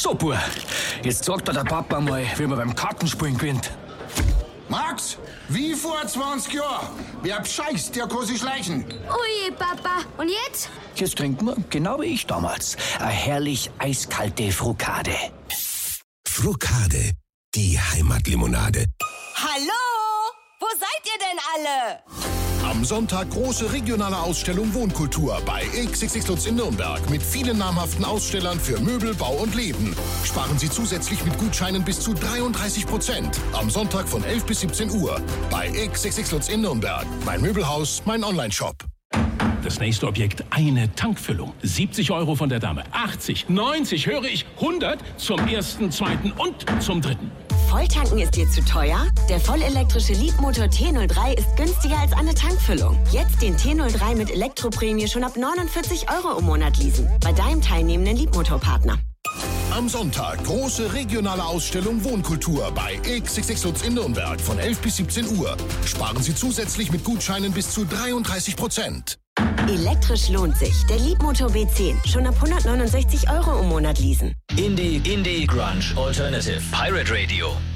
So, Bub, jetzt sagt dir der Papa mal, wie man beim Kartenspielen gewinnt. Max, wie vor 20 Jahren. Wer bescheißt, der kann sich schleichen. Ui, Papa. Und jetzt? Jetzt trinken wir, genau wie ich damals, eine herrlich eiskalte Frukade. Frukade, die Heimatlimonade. Hallo? Wo seid ihr denn alle? Am Sonntag große regionale Ausstellung Wohnkultur bei XXX Lutz in Nürnberg mit vielen namhaften Ausstellern für Möbel, Bau und Leben. Sparen Sie zusätzlich mit Gutscheinen bis zu 33%. Am Sonntag von 11 bis 17 Uhr bei XXX Lutz in Nürnberg. Mein Möbelhaus, mein Onlineshop. Das nächste Objekt, eine Tankfüllung. 70 € von der Dame. 80, 90, höre ich, 100 zum ersten, zweiten und zum dritten. Volltanken ist dir zu teuer? Der vollelektrische Leapmotor T03 ist günstiger als eine Tankfüllung. Jetzt den T03 mit Elektroprämie schon ab 49 € im Monat leasen. Bei deinem teilnehmenden Leapmotor-Partner. Am Sonntag große regionale Ausstellung Wohnkultur bei XXX Lutz in Nürnberg von 11 bis 17 Uhr. Sparen Sie zusätzlich mit Gutscheinen bis zu 33%. Elektrisch lohnt sich. Der Leapmotor B10 schon ab 169 € im Monat leasen. Indie, Grunge, Alternative, Pirate Radio.